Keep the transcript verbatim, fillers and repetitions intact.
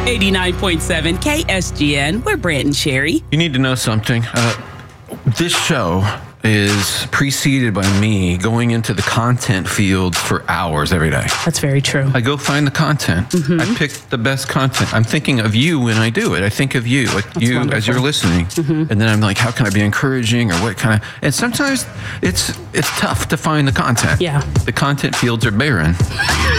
eighty-nine point seven K S G N. We're Brant and Sherry. You need to know something. Uh, this show is preceded by me going into the content field for hours every day. That's very true. I go find the content. Mm-hmm. I pick the best content. I'm thinking of you when I do it. I think of you, like That's you wonderful. As you're listening. Mm-hmm. And then I'm like, how can I be encouraging or what kind of... And sometimes it's it's tough to find the content. Yeah. The content fields are barren.